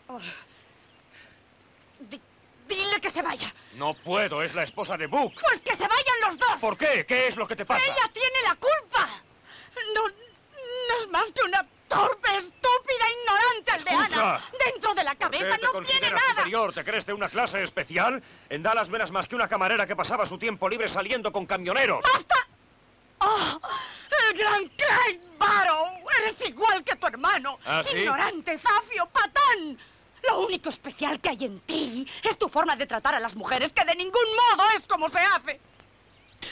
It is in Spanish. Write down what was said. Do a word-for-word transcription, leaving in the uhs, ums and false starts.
Oh. Di dile que se vaya. No puedo, es la esposa de Book. Pues que se vayan los dos. ¿Por qué? ¿Qué es lo que te pasa? Ella tiene la culpa. No, no es más que una torpe, estúpida, ignorante aldeana. Escucha. Dentro de la cabeza ¿Qué te no tiene consideras nada. superior? ¿Te crees de una clase especial? En Dallas verás más que una camarera que pasaba su tiempo libre saliendo con camioneros. ¡Basta! ¡Oh! ¡El gran Clyde Barrow! ¡Eres igual que tu hermano! ¿Ah, sí? ¡Ignorante, zafio, patán! Lo único especial que hay en ti es tu forma de tratar a las mujeres, que de ningún modo es como se hace.